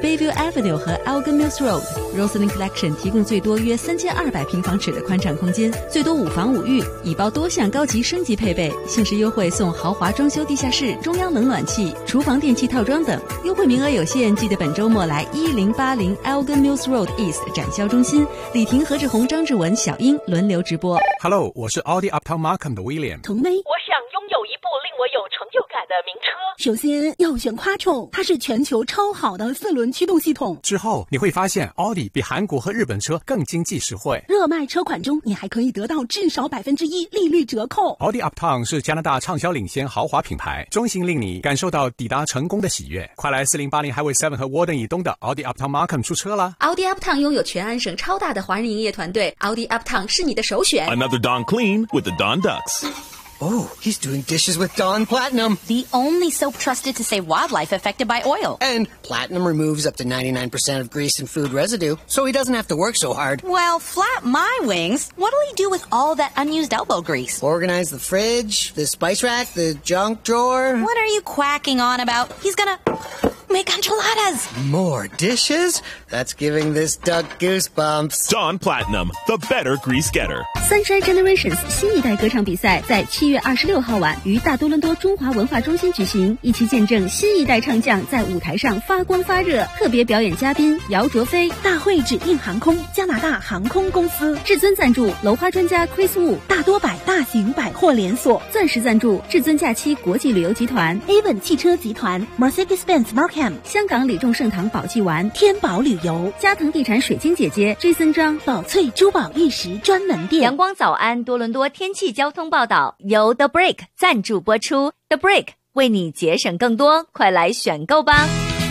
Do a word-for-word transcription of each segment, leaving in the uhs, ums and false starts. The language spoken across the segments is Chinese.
Bayview Avenue 和 Elgin Mills Road。Rosslyn Collection 提供最多约三千二百平方尺的宽敞空间，最多五房五浴，已包多项高级升级配备，限时优惠送豪华装修地下室、中央冷暖气、厨房电器套装等，优惠名额有限，记得本周末来一零八零 Elgin Mills Road East 展销中心，李婷、何志宏、张志文、小英轮流直播。 Hello， 我是 Audi Uptown Markham 的 William。 童妹， 我想拥有一部令我有成就感的名车。 首先要选 Quattro， 它是全球超好的四轮驱动系统。 之后你会发现 Audi 比韩国和日本车更经济实惠。 热卖车款中，你还可以得到至少百分之一利率折扣。 Audi Uptown 是加拿大畅销领先豪华品牌，衷心令你感受到抵达成功的喜悦。快来四零八零 Highway 七和 Warden 以东的 Audi Uptown Markham 出车啦！ Audi Uptown 拥有全安省超大的华人营业团队， Audi Uptown 是你的首选。 Another Dawn Clean with the Dawn Ducks。Oh, he's doing dishes with Dawn Platinum. The only soap trusted to save wildlife affected by oil. And Platinum removes up to ninety-nine percent of grease and food residue, so he doesn't have to work so hard. Well, flap my wings. What'll he do with all that unused elbow grease? Organize the fridge, the spice rack, the junk drawer. What are you quacking on about? He's gonna make enchiladas. More dishes? That's giving this duck goosebumps. Dawn Platinum, the better grease getter. Sunshine Generations 新一代歌唱比赛在七月二十六号晚于大多伦多中华文化中心举行，一起见证新一代唱将在舞台上发光发热。特别表演嘉宾姚卓飞， 大会指定航空加拿大航空公司， 至尊赞助楼花专家 Chris Wu， 大多百大型百货连锁， 钻石赞助至尊假期国际旅游集团 Avon 汽车集团 Mercedes-Benz Markham， 香港李众盛堂宝济丸， 天宝旅游， 嘉腾地产水晶姐姐 Jason 张， 宝翠珠宝玉石专门店。 阳光早安多伦多天气交通报道由 The Break 赞助播出， The Break 为你节省更多，快来选购吧。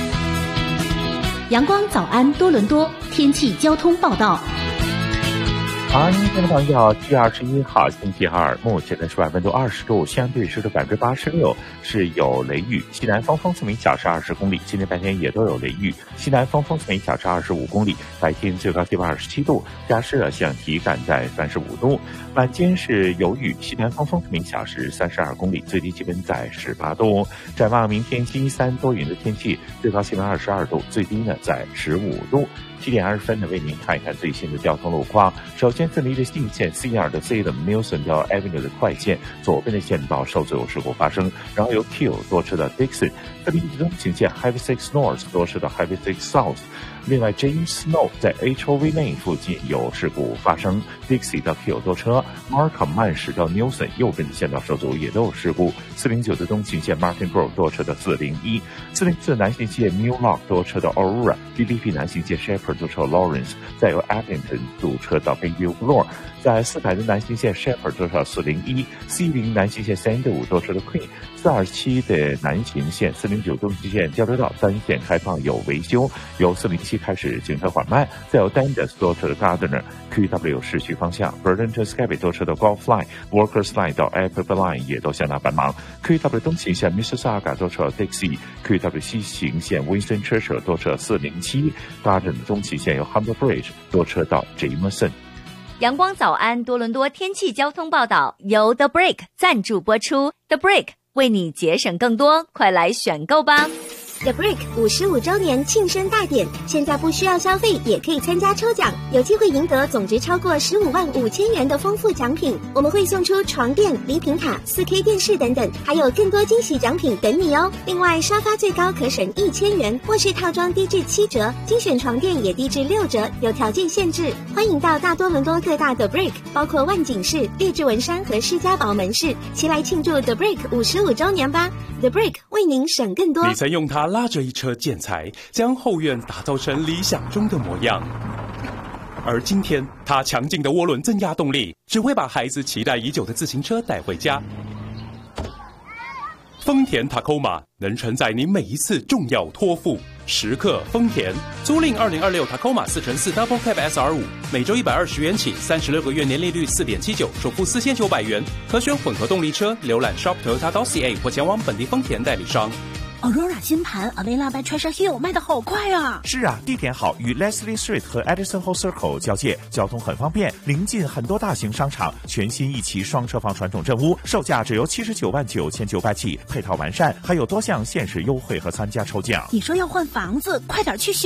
阳光早安多伦多天气交通报道。 好，您听众朋友，七月二十一号星期二，目前的室外温度二十度，相对湿度百分之八十六，是有雷雨，西南风风速每小时二十公里。今天白天也都有雷雨，西南风风速每小时二十五公里。白天最高气温二十七度，加湿热像体感在三十五度。晚间是有雨，西南风风速每小时三十二公里，最低气温在十八度。展望明天星期三多云的天气，最高气温二十二度，最低呢在十五度。七点二十分呢，为您看一看最新的交通路况。首先，分离的信线 C 二 的 C 的 Milson 到 Avenue 的快线左边的线道受阻有事故发生，然后由 Q 多车到 Dixon， 分离的东行线 Highway six North 多车到 Highway six South。另外 James Snow 在 H O V Lane 附近有事故发生 ，Dixie 到 Q 多车 ，Markham 慢驶到 Newson 右边的线道受阻也都有事故。四零九的东行线 Martin Grove 多车到四零一，四零四南行线 New Lock 多车到 Aurora，D D P 南行线 Shepherd 多车到 Lawrence， 再由 Abington 堵车到 Bayview Glore， 在四百的南行线 Shepherd 多车到四零一 ，C 零南行线三十五多车到 Queen， 四二七的南行线四零九东行线交流道单线开放有维修，由四零七开始行车缓慢，再由 Dundas 多车的 Gardner，Q W 市区方向 Burlington Skyway 多车的 Golf Line，Workers Line 到 Apple Line 也都相当繁忙。Q W 东行线 Mississauga 多车 Dixie，Q W 西行线 Winston Churchill 多车四零七 ，Garden 东行线由 Humber Bridge 多车到 Jameson。 阳光早安多伦多天气交通报道由 The Break 赞助播出， The Break 为你节省更多，快来选购吧。 The Break 五十五周年庆生大典，现在不需要消费也可以参加抽奖，有机会赢得总值超过十五万五千元的丰富奖品。我们会送出床垫、礼品卡、四 K 电视等等，还有更多惊喜奖品等你哦。另外，沙发最高可省一千元，卧室套装低至七折，精选床垫也低至六折，有条件限制。欢迎到大多伦多各大 The Break， 包括万景市、列治文山和施嘉堡门市，齐来庆祝 The Break 五十五周年吧。The Break 为您省更多。 你曾用它拉着一车建材，将后院打造成理想中的模样。而今天，它强劲的涡轮增压动力，只会把孩子期待已久的自行车带回家。丰田 Tacoma 能承载你每一次重要托付。时刻丰田，租赁二零二六 Tacoma 四乘四 Double Cab S R 五， 每周一百二十元起，三十六个月年利率 四点七九， 首付四千九百元，可选混合动力车。浏览 shop toyota dot c a 或前往本地丰田代理商。 Aurora 新盘 Avila by Treasure Hill 卖得好快啊！ 是啊，地点好，与 Leslie Street 和 Edison Hall Circle 交界，交通很方便，临近很多大型商场。全新一期双车房传统镇屋，售价只由七十九万九千九百起，配套完善，还有多项限时优惠和参加抽奖。 你说要换房子，快点去选。